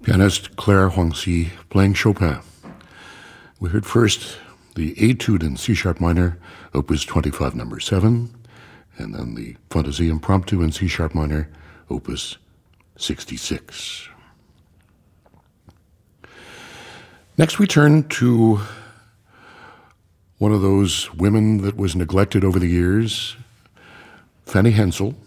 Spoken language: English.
Pianist Claire Huangxi playing Chopin. We heard first the Etude in C-sharp minor, Opus 25, number 7, and then the Fantasie Impromptu in C-sharp minor, Opus 66. Next we turn to one of those women that was neglected over the years, Fanny Hensel,